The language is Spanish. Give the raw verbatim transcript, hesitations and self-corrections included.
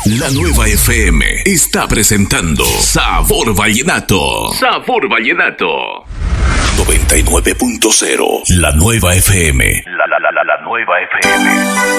La Nueva F M está presentando Sabor Vallenato. Sabor Vallenato. noventa y nueve punto cero. La Nueva F M. La, la, la, la, la Nueva F M.